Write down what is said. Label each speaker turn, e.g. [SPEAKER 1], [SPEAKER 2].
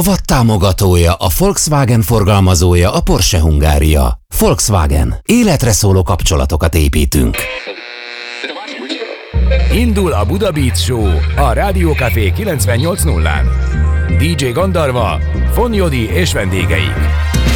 [SPEAKER 1] rovat támogatója, a Volkswagen forgalmazója, a Porsche Hungária. Volkswagen. Életre szóló kapcsolatokat építünk.
[SPEAKER 2] Indul a Buda Beat Show a Rádió Café 98.0-án. DJ Gandarva, Von Jodi és vendégeik.